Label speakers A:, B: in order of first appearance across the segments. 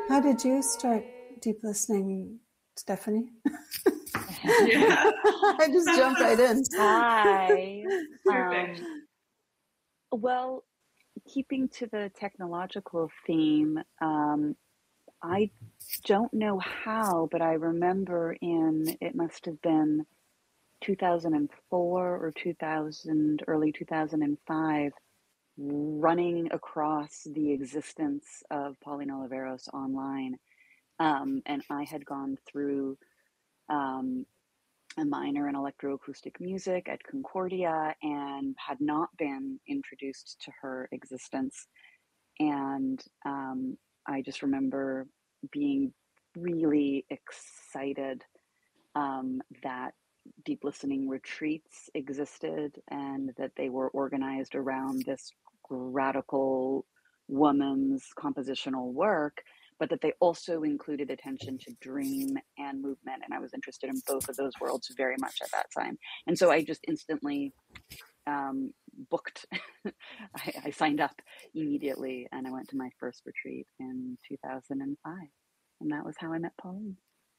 A: How did you start deep listening, Stephanie?
B: Yeah.
A: I just jumped right in.
B: Perfect.
C: Well, keeping to the technological theme, I don't know how, but I remember it must have been 2004 or early 2005, running across the existence of Pauline Oliveros online. And I had gone through a minor in electroacoustic music at Concordia and had not been introduced to her existence. And I just remember being really excited that deep listening retreats existed and that they were organized around this radical woman's compositional work, but that they also included attention to dream and movement. And I was interested in both of those worlds very much at that time. And so I just instantly booked. I signed up immediately and I went to my first retreat in 2005. And that was how I met Pauline.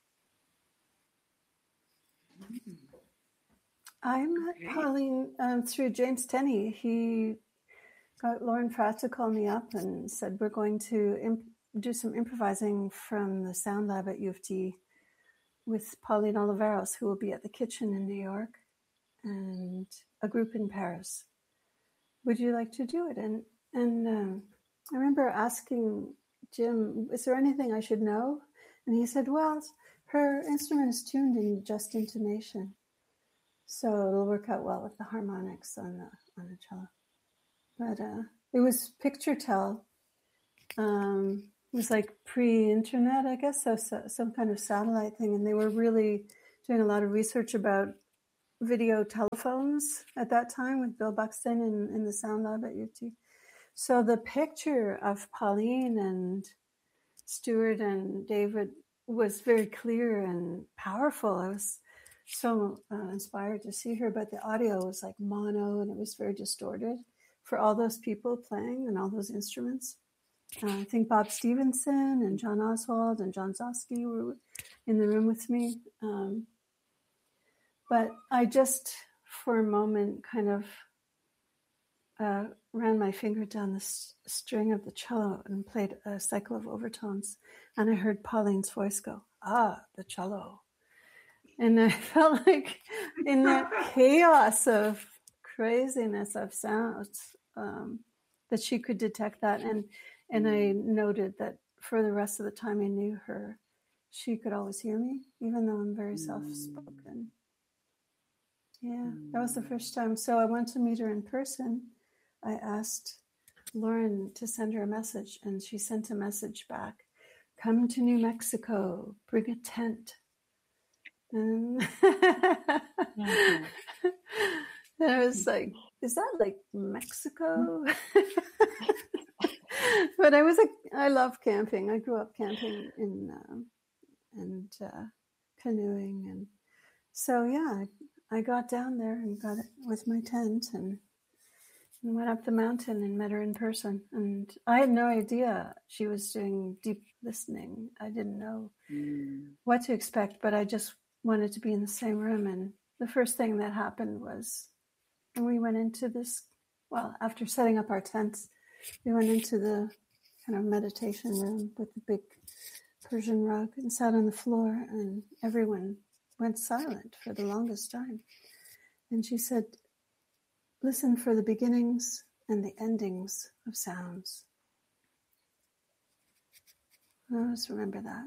A: I met Pauline through James Tenney. He got Lauren Pratt to call me up and said, we're going to do some improvising from the Sound Lab at U of T with Pauline Oliveros, who will be at the Kitchen in New York, and a group in Paris. Would you like to do it? And I remember asking Jim, is there anything I should know? And he said, well, her instrument is tuned in just intonation, so it'll work out well with the harmonics on the cello. But it was picture tell. It was like pre-internet, I guess, so some kind of satellite thing, and they were really doing a lot of research about video telephones at that time with Bill Buxton in the Sound Lab at UT. So the picture of Pauline and Stuart and David was very clear and powerful. I was so inspired to see her, but the audio was like mono and it was very distorted for all those people playing and all those instruments. I think Bob Stevenson and John Oswald and John Zosky were in the room with me. But I just, for a moment, kind of ran my finger down the string of the cello and played a cycle of overtones. And I heard Pauline's voice go, the cello. And I felt like in that chaos of craziness of sounds, that she could detect that. And I noted that for the rest of the time I knew her, she could always hear me, even though I'm very soft-spoken. Yeah, that was the first time. So I went to meet her in person. I asked Lauren to send her a message, and she sent a message back. Come to New Mexico, bring a tent. And I was like, is that like Mexico? But I love camping. I grew up camping and canoeing. And so, yeah, I got down there and got it with my tent and went up the mountain and met her in person. And I had no idea she was doing deep listening. I didn't know what to expect, but I just wanted to be in the same room. And the first thing that happened was we went into this, well, after setting up our tents, we went into the kind of meditation room with the big Persian rug and sat on the floor, and everyone went silent for the longest time. And she said, listen for the beginnings and the endings of sounds. I always remember that.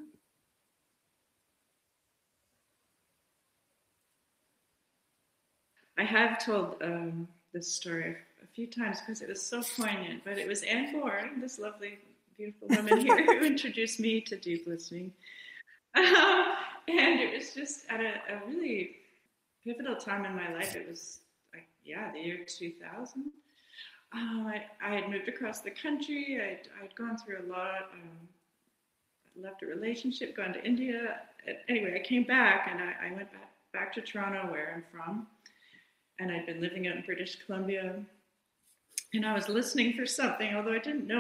B: I have told this story a few times because it was so poignant, but it was Anne Bourne, this lovely, beautiful woman here, who introduced me to deep listening. And it was just at a really pivotal time in my life. It was like, the year 2000. I had moved across the country. I'd gone through a lot. Left a relationship, gone to India. Anyway, I came back and I went back to Toronto, where I'm from. And I'd been living out in British Columbia. And I was listening for something, although I didn't know it.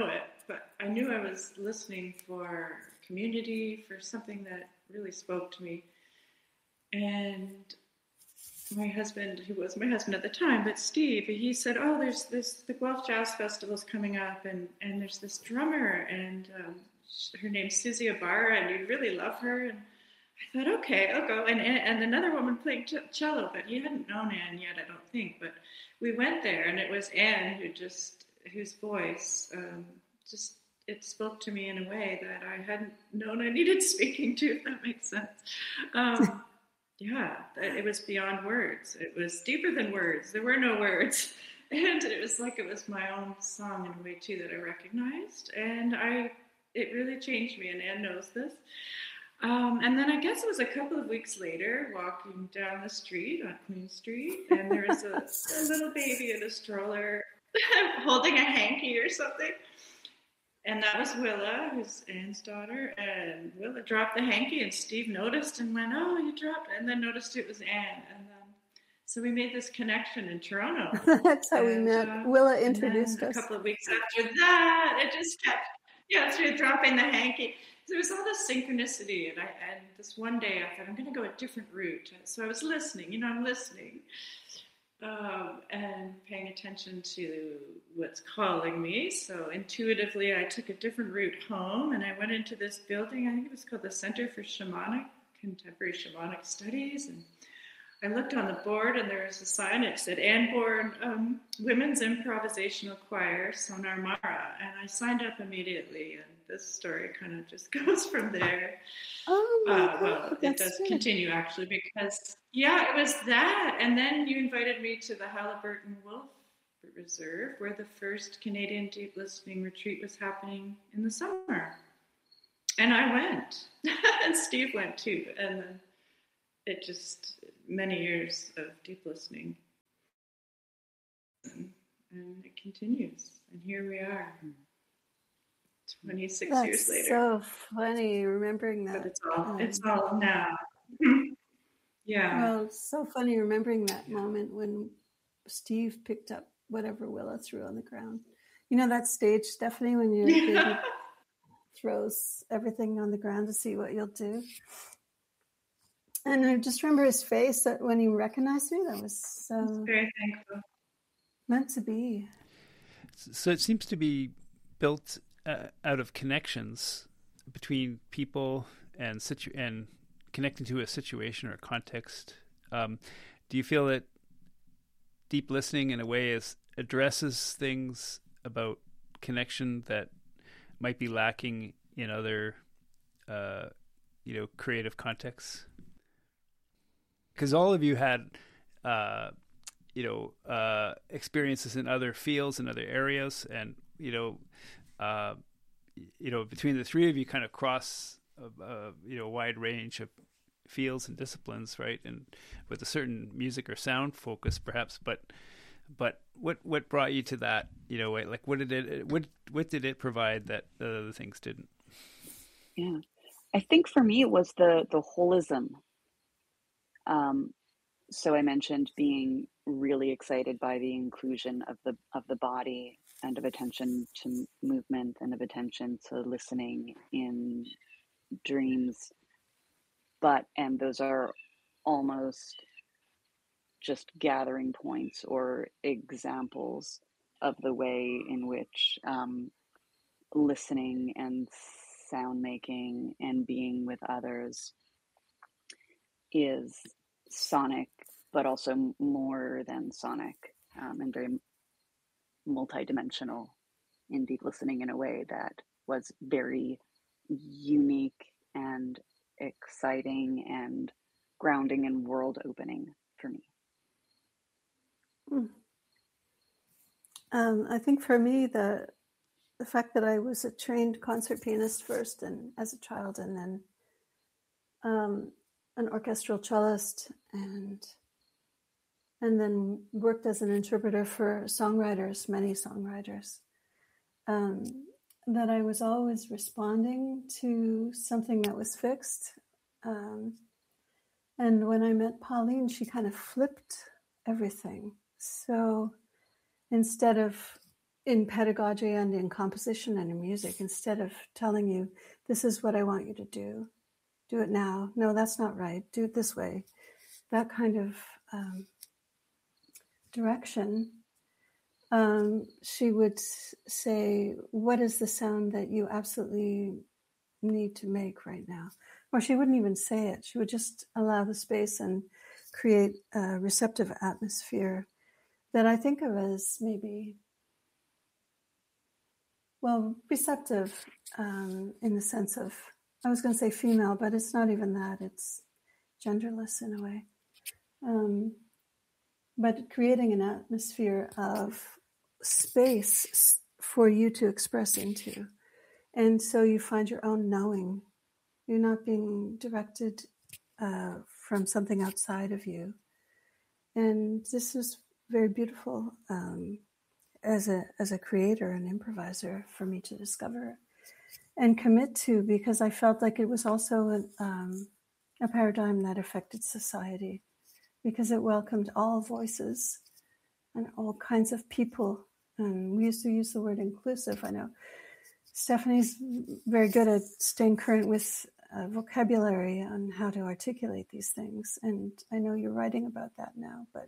B: but I knew I was listening for community, for something that really spoke to me. And my husband, who was my husband at the time, but Steve, he said, "Oh, there's the Guelph Jazz Festival's coming up, and there's this drummer, and her name's Susie Ibarra, and you'd really love her." And I thought, okay, I'll go. And another woman playing cello, but he hadn't known Anne yet, I don't think. But we went there, and it was Anne whose voice just, it spoke to me in a way that I hadn't known I needed speaking to, if that makes sense. Yeah, it was beyond words. It was deeper than words. There were no words. And it was like it was my own song in a way, too, that I recognized. And it really changed me, and Anne knows this. And then I guess it was a couple of weeks later, walking down the street on Queen Street, and there was a little baby in a stroller holding a hanky or something. And that was Willa, who's Anne's daughter. And Willa dropped the hanky, and Steve noticed and went, "Oh, you dropped it," and then noticed it was Anne. And so we made this connection in Toronto.
A: That's how we met. Willa introduced us.
B: A couple of weeks after that, it just kept, through dropping the hanky. There was all this synchronicity, and this one day I thought, I'm going to go a different route. So I was listening, I'm listening. And paying attention to what's calling me. So intuitively, I took a different route home, and I went into this building. I think it was called the Center for Contemporary Shamanic Studies. And I looked on the board, and there was a sign. It said Anne Bourne Women's Improvisational Choir, Sonar Mara. And I signed up immediately, and this story kind of just goes from there.
A: Oh my God,
B: well, it does continue, actually, because, it was that. And then you invited me to the Halliburton Wolf Reserve, where the first Canadian Deep Listening retreat was happening in the summer. And I went. And Steve went, too. And then it just, many years of deep listening. And it continues. And here we are. 26 years later.
A: So funny remembering that.
B: But it's all now. Yeah.
A: Well, it's so funny remembering that moment when Steve picked up whatever Willa threw on the ground. That stage, Stephanie, when your baby throws everything on the ground to see what you'll do. And I just remember his face that when he recognized me, that was so
B: very thankful.
A: Meant to be.
D: So it seems to be built out of connections between people and connecting to a situation or a context. Do you feel that deep listening in a way addresses things about connection that might be lacking in other creative contexts? Because all of you had experiences in other fields and other areas, and between the three of you kind of cross a wide range of fields and disciplines, right? And with a certain music or sound focus, perhaps. But what brought you to that? Like what did it provide that the other things didn't?
C: Yeah, I think for me it was the holism. So I mentioned being really excited by the inclusion of the body and of attention to movement and of attention to listening in dreams. And those are almost just gathering points or examples of the way in which listening and sound making and being with others is sonic, but also more than sonic, and very multidimensional in deep listening in a way that was very unique and exciting and grounding and world opening for me.
A: I think for me, the fact that I was a trained concert pianist first, and as a child, and then an orchestral cellist, and then worked as an interpreter for songwriters, many songwriters, that I was always responding to something that was fixed. And when I met Pauline, she kind of flipped everything. So instead of in pedagogy and in composition and in music, instead of telling you, this is what I want you to do it now. No, that's not right. Do it this way. That kind of direction. She would say, what is the sound that you absolutely need to make right now? Or she wouldn't even say it. She would just allow the space and create a receptive atmosphere that I think of as maybe, well, receptive in the sense of, I was going to say female, but it's not even that. It's genderless in a way. But creating an atmosphere of space for you to express into. And so you find your own knowing. You're not being directed from something outside of you. And this is very beautiful as a creator and improviser for me to discover and commit to, because I felt like it was also a paradigm that affected society, because it welcomed all voices and all kinds of people. And we used to use the word inclusive. I know Stephanie's very good at staying current with vocabulary on how to articulate these things. And I know you're writing about that now, but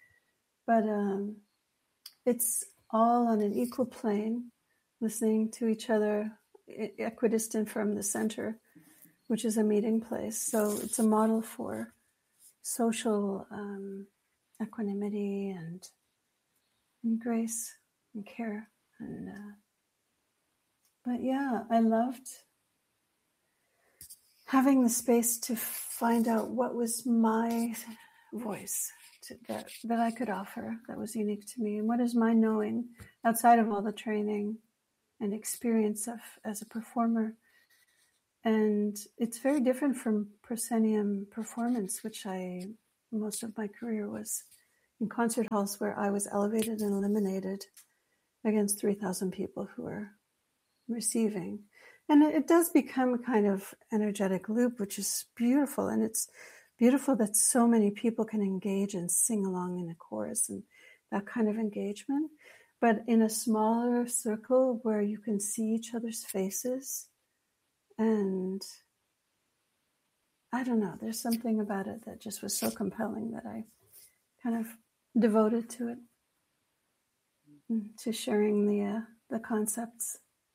A: it's all on an equal plane, listening to each other, equidistant from the center, which is a meeting place. So it's a model for social equanimity and grace and care. And but yeah, I loved having the space to find out what was my voice that I could offer that was unique to me, and what is my knowing outside of all the training and experience of as a performer. And it's very different from proscenium performance, which most of my career was in concert halls where I was elevated and eliminated against 3,000 people who were receiving. And it does become a kind of energetic loop, which is beautiful. And it's beautiful that so many people can engage and sing along in a chorus and that kind of engagement. But in a smaller circle where you can see each other's faces, and I don't know, there's something about it that just was so compelling that I kind of devoted to it, to sharing the concepts.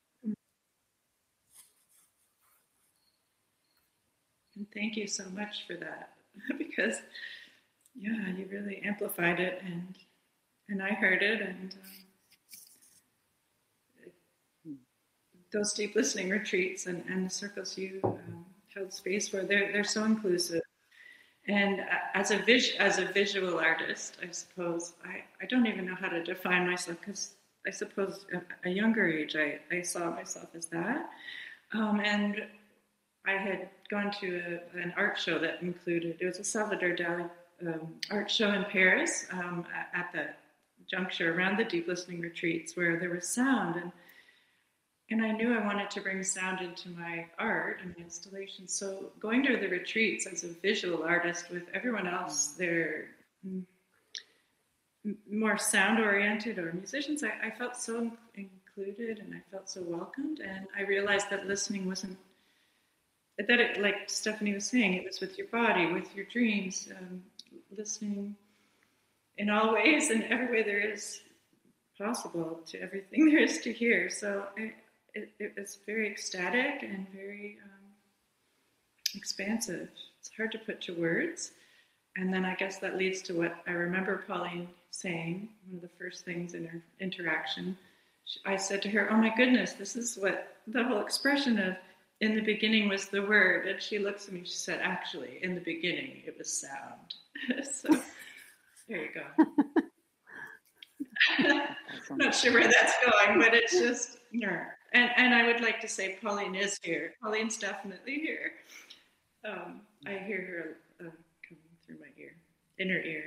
B: And thank you so much for that, because yeah, you really amplified it, and I heard it, and those deep listening retreats and the circles you held space for, they're so inclusive. And as a visual artist, I suppose I don't even know how to define myself, because I suppose at a younger age I saw myself as that, and I had gone to an art show that included, it was a Salvador Dali art show in Paris at that juncture around the deep listening retreats where there was sound, and I knew I wanted to bring sound into my art and my installations. So going to the retreats as a visual artist with everyone else, they're more sound oriented or musicians, I felt so included and I felt so welcomed, and I realized that listening wasn't, that it, like Stephanie was saying, it was with your body, with your dreams, listening in all ways and every way there is possible to everything there is to hear. So it was very ecstatic and very expansive. It's hard to put to words. And then I guess that leads to what I remember Pauline saying, one of the first things in her interaction. I said to her, oh my goodness, this is what the whole expression of in the beginning was the word. And she looks at me, she said, actually, in the beginning, it was sound. So there you go. I'm not sure where that's going, but it's just, and I would like to say Pauline is here. Pauline's definitely here. I hear her coming through my ear, inner ear.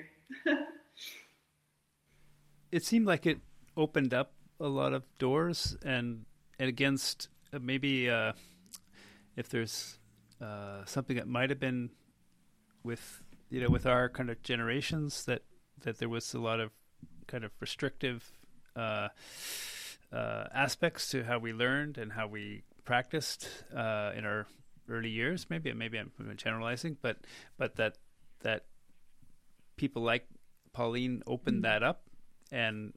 D: It seemed like it opened up a lot of doors, and against maybe if there's something that might have been with our kind of generations, that there was a lot of kind of restrictive aspects to how we learned and how we practiced in our early years. Maybe I'm generalizing, but that people like Pauline opened that up, and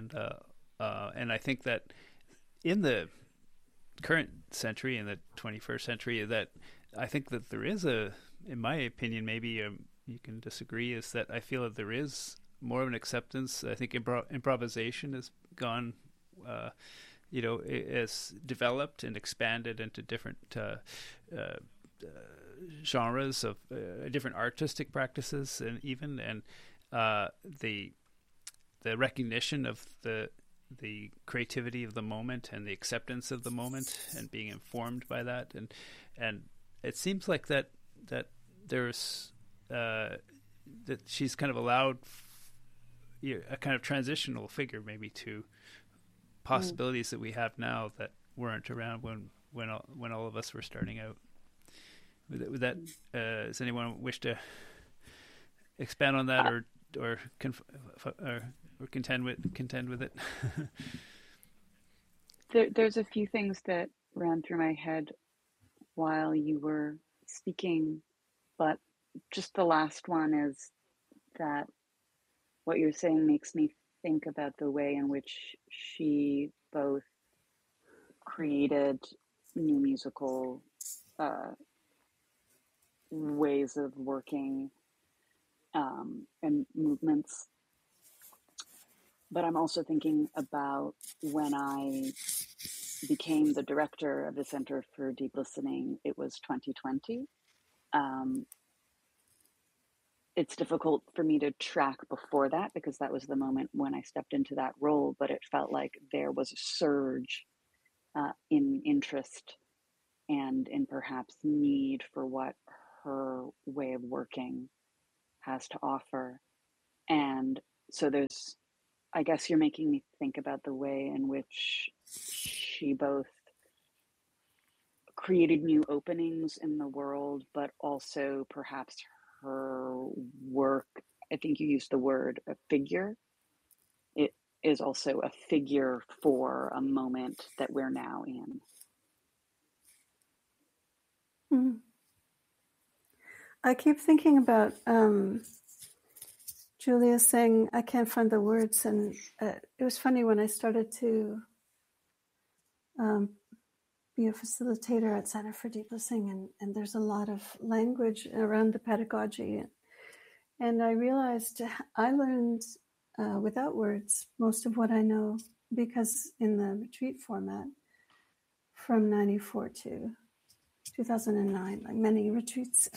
D: I think that in the current century, in the 21st century, that I think that there is in my opinion, maybe you can disagree, is that I feel that there is more of an acceptance. I think improvisation has gone, has developed and expanded into different genres of different artistic practices, and the recognition of the creativity of the moment and the acceptance of the moment and being informed by that, and it seems like that there's that she's kind of allowed a kind of transitional figure maybe to possibilities that we have now that weren't around when all of us were starting out. Would that does anyone wish to expand on that or contend with it?
C: There's a few things that ran through my head while you were speaking, but just the last one is that what you're saying makes me think about the way in which she both created new musical ways of working and movements. But I'm also thinking about when I became the director of the Center for Deep Listening, it was 2020. It's difficult for me to track before that because that was the moment when I stepped into that role, but it felt like there was a surge in interest and in perhaps need for what her way of working has to offer. And so I guess you're making me think about the way in which she both created new openings in the world, but also perhaps her work, I think you used the word a figure. It is also a figure for a moment that we're now in.
A: Mm-hmm. I keep thinking about Julia saying, I can't find the words. And it was funny when I started to be a facilitator at Center for Deep Listening, and there's a lot of language around the pedagogy. And I realized I learned without words most of what I know, because in the retreat format from 94 to 2009, like many retreats,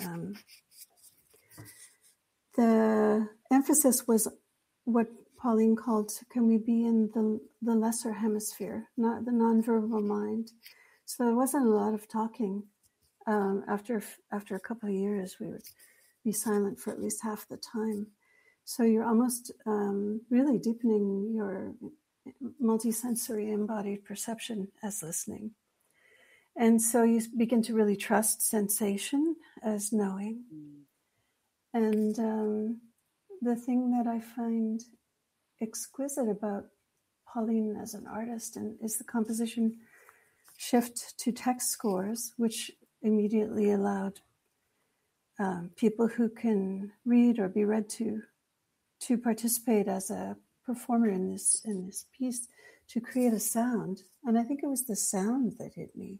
A: the emphasis was what Pauline called, can we be in the lesser hemisphere, not the nonverbal mind. So there wasn't a lot of talking. After a couple of years, we would be silent for at least half the time. So you're almost really deepening your multisensory embodied perception as listening. And so you begin to really trust sensation as knowing. And the thing that I find exquisite about Pauline as an artist is the composition shift to text scores, which immediately allowed people who can read or be read to participate as a performer in this piece, to create a sound. And I think it was the sound that hit me.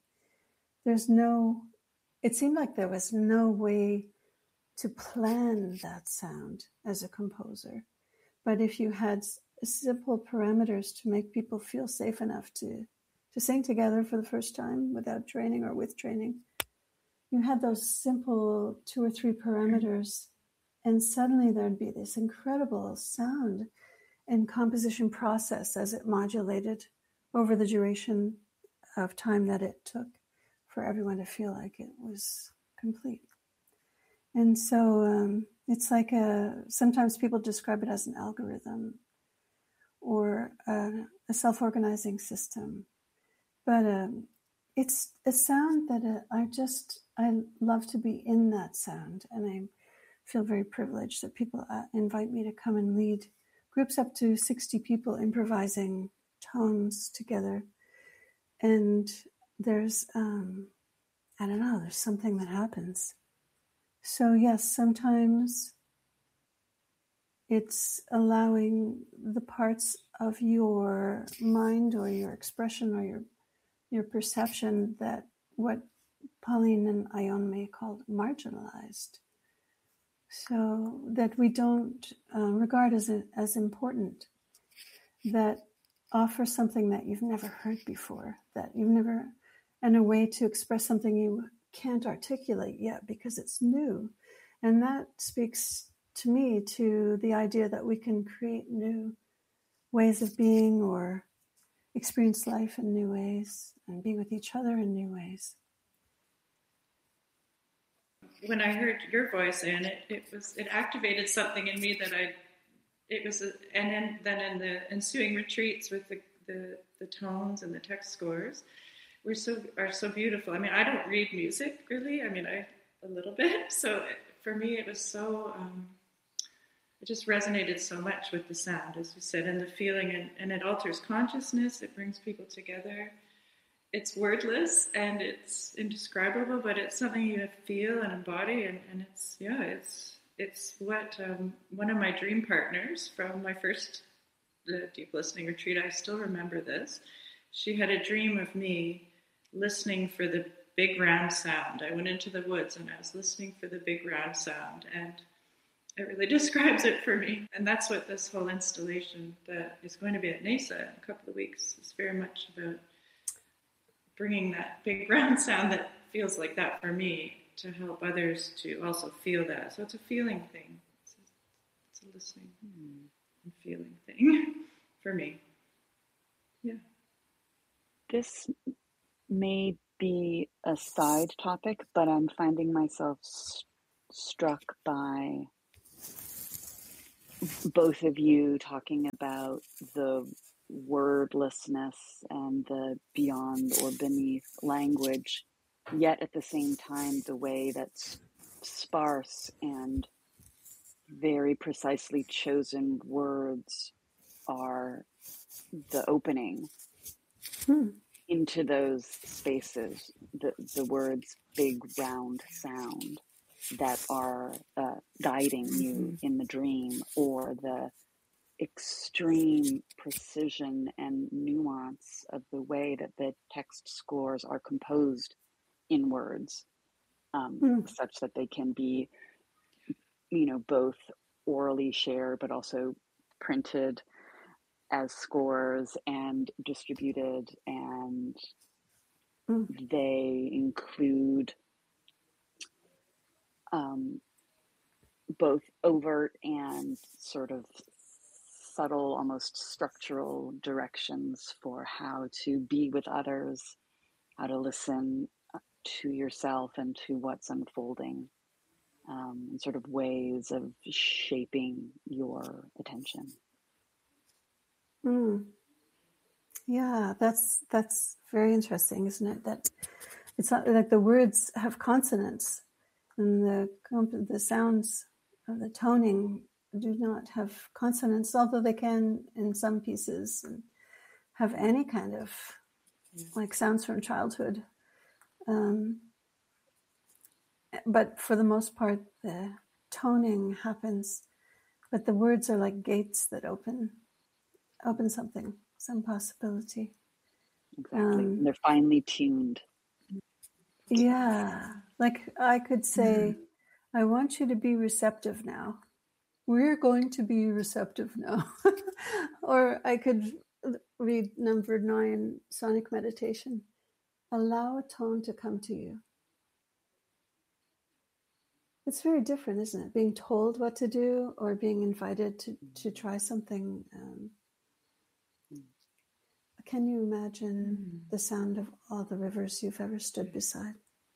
A: It seemed like there was no way to plan that sound as a composer. But if you had simple parameters to make people feel safe enough to sing together for the first time without training or with training, you had those simple 2 or 3 parameters, and suddenly there'd be this incredible sound and composition process as it modulated over the duration of time that it took for everyone to feel like it was complete. And so it's like sometimes people describe it as an algorithm or a self-organizing system. But it's a sound that I love to be in that sound. And I feel very privileged that people invite me to come and lead groups up to 60 people improvising tones together. And there's, I don't know, there's something that happens. So yes, sometimes it's allowing the parts of your mind or your expression or your perception that what Pauline and Ione may call marginalized, so that we don't regard as important, that offer something that you've never heard before, that you've never, and a way to express something you can't articulate yet because it's new. And that speaks to me to the idea that we can create new ways of being or experience life in new ways and be with each other in new ways.
B: When I heard your voice, Anne, it activated something in me that and then in the ensuing retreats with the tones and the text scores are so beautiful. I mean, I don't read music really. I mean, a little bit. So for me, it was so. It just resonated so much with the sound, as you said, and the feeling, and it alters consciousness. It brings people together. It's wordless and it's indescribable, but it's something you feel and embody, and it's what one of my dream partners from my first deep listening retreat, I still remember this. She had a dream of me listening for the big round sound. I went into the woods and I was listening for the big round sound, and it really describes it for me. And that's what this whole installation that is going to be at NESA in a couple of weeks is very much about, bringing that big round sound that feels like that for me to help others to also feel that. So it's a feeling thing. It's a listening and feeling thing for me. Yeah.
C: This may be a side topic, but I'm finding myself struck by both of you talking about the wordlessness and the beyond or beneath language, yet at the same time the way that sparse and very precisely chosen words are the opening into those spaces, the words big round sound that are guiding you in the dream, or the extreme precision and nuance of the way that the text scores are composed in words, such that they can be, both orally shared, but also printed as scores and distributed. And they include both overt and sort of subtle, almost structural directions for how to be with others, how to listen to yourself and to what's unfolding, and sort of ways of shaping your attention.
A: Yeah, that's very interesting, isn't it? That it's not like the words have consonants, and the sounds of the toning do not have consonants, although they can in some pieces and have any kind of like sounds from childhood. But for the most part, the toning happens, but the words are like gates that open something, some possibility.
C: Exactly. They're finely tuned.
A: Yeah. Like I could say, I want you to be receptive now. We're going to be receptive now. Or I could read number 9, Sonic Meditation. Allow a tone to come to you. It's very different, isn't it? Being told what to do or being invited to try something. Can you imagine the sound of all the rivers you've ever stood beside?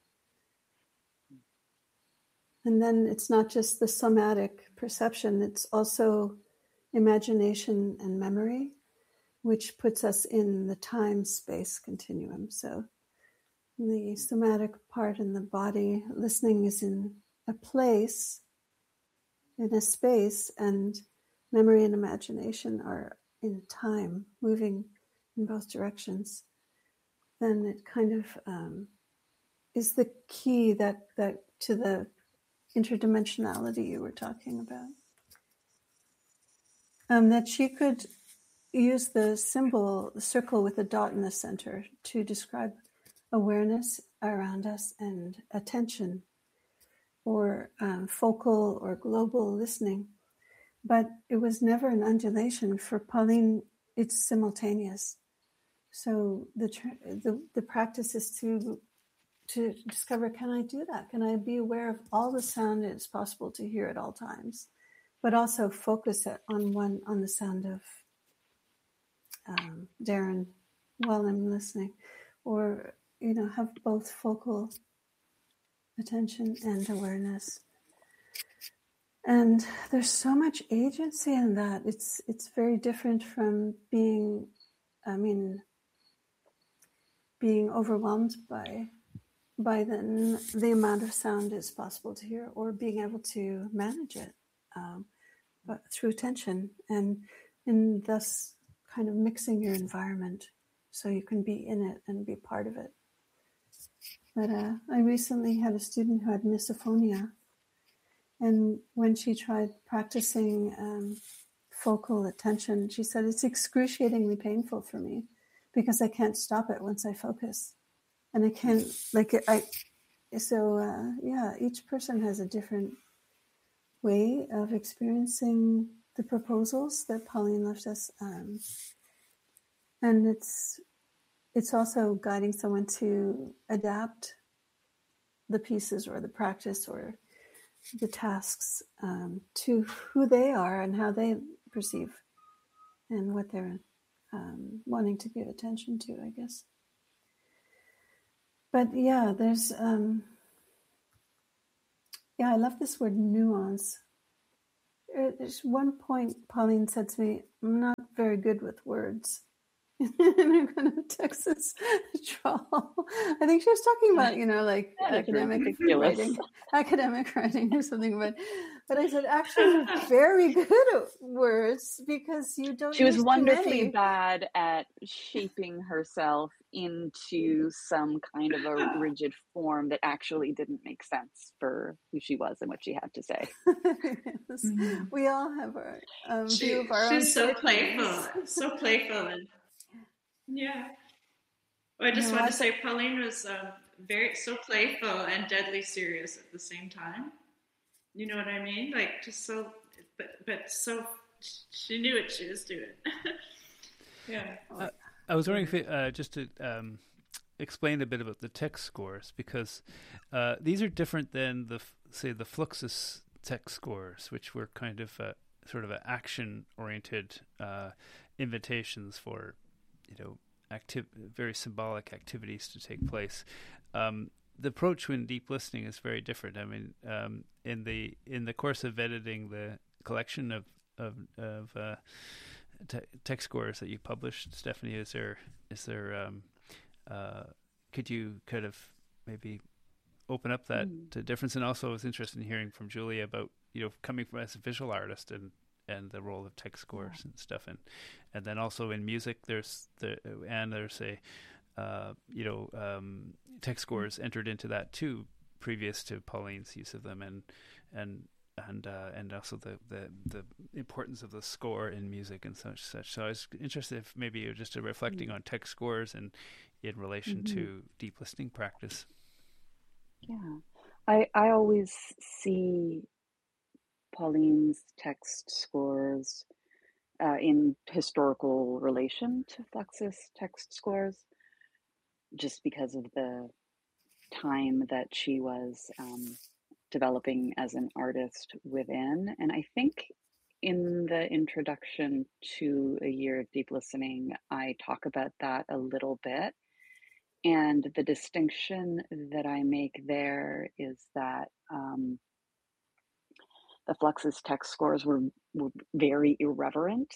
A: And then it's not just the somatic perception, it's also imagination and memory, which puts us in the time-space continuum. So the somatic part in the body, listening is in a place, in a space, and memory and imagination are in time, moving in both directions, then it kind of is the key that to the interdimensionality you were talking about. That she could use the symbol, the circle with a dot in the center, to describe awareness around us and attention, or focal or global listening. But it was never an undulation. For Pauline, it's simultaneous. So the practice is to discover, can I do that? Can I be aware of all the sound it's possible to hear at all times, but also focus it on the sound of Darren while I'm listening, or have both focal attention and awareness. And there's so much agency in that. It's very different from being overwhelmed by the amount of sound it's possible to hear, or being able to manage it but through attention, and thus kind of mixing your environment so you can be in it and be part of it. But I recently had a student who had misophonia, and when she tried practicing focal attention, she said, it's excruciatingly painful for me because I can't stop it once I focus. And I can't, each person has a different way of experiencing the proposals that Pauline left us. And it's also guiding someone to adapt the pieces or the practice or the tasks to who they are and how they perceive and what they're wanting to give attention to, I guess. But yeah, there's, I love this word nuance. There's one point Pauline said to me, I'm not very good with words. And I'm going to Texas drawl. I think she was talking about, academic writing or something. But I said, actually, you're very good at words because you don't.
C: She was wonderfully bad at shaping herself into some kind of a rigid form that actually didn't make sense for who she was and what she had to say.
A: Yes. Mm-hmm. We all have our view of our own.
B: She's so playful, and yeah. Well, I just want to say Pauline was so playful and deadly serious at the same time. You know what I mean? Like, just so, but so she knew what she was doing. Yeah.
D: I was wondering if just to explain a bit about the text scores, because these are different than the Fluxus text scores, which were kind of sort of action-oriented invitations for, very symbolic activities to take place. The approach when deep listening is very different. I mean, in the course of editing the collection of text scores that you published, Stephanie, is there could you kind of maybe open up that difference? And also, I was interested in hearing from Julia about coming from as a visual artist and the role of text scores and stuff, and then also in music, there's text scores entered into that too, previous to Pauline's use of them, and also the importance of the score in music and such. So I was interested if maybe you're just reflecting on text scores and in relation to deep listening practice.
C: Yeah, I always see Pauline's text scores in historical relation to Fluxus text scores, just because of the time that she was developing as an artist within. And I think in the introduction to A Year of Deep Listening, I talk about that a little bit. And the distinction that I make there is that the Fluxus text scores were very irreverent,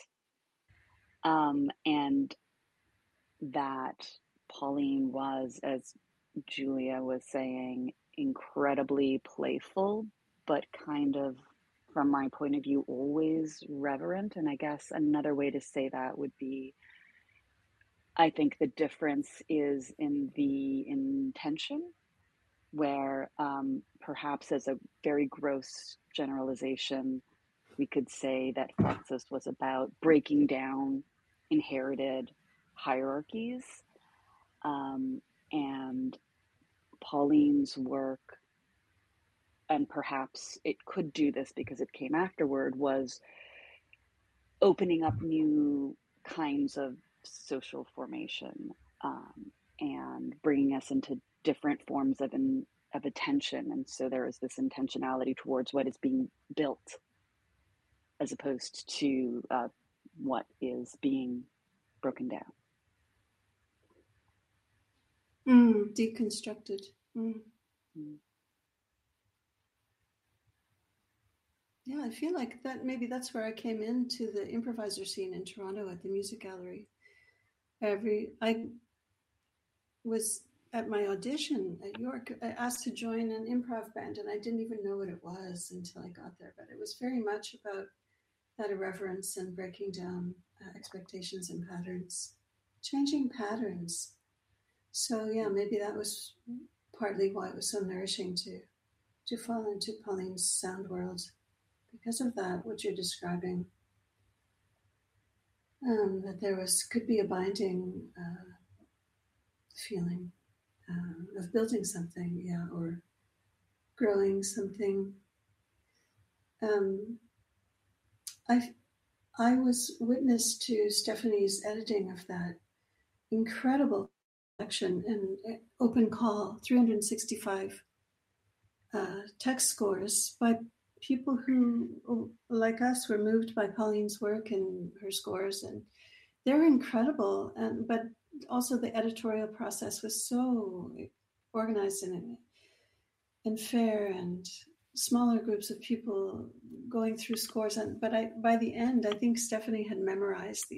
C: and that Pauline was, as Julia was saying, incredibly playful, but kind of, from my point of view, always reverent. And I guess another way to say that would be I think the difference is in the intention, where perhaps as a very gross generalization, we could say that Fluxus was about breaking down inherited hierarchies. And Pauline's work, and perhaps it could do this because it came afterward, was opening up new kinds of social formation, and bringing us into different forms of attention. And so there is this intentionality towards what is being built as opposed to what is being broken down.
A: Deconstructed. Yeah, I feel like that maybe that's where I came into the improviser scene in Toronto at the Music Gallery. I was at my audition at York, asked to join an improv band, and I didn't even know what it was until I got there. But it was very much about that irreverence and breaking down expectations and patterns, changing patterns. So yeah, maybe that was partly why it was so nourishing to fall into Pauline's sound world. Because of that, what you're describing, that there could be a binding feeling of building something, or growing something. I was witness to Stephanie's editing of that incredible collection and open call, 365 text scores by people who, like us, were moved by Pauline's work and her scores, and they're incredible. But also the editorial process was so organized and fair, and smaller groups of people going through scores. But by the end, I think Stephanie had memorized the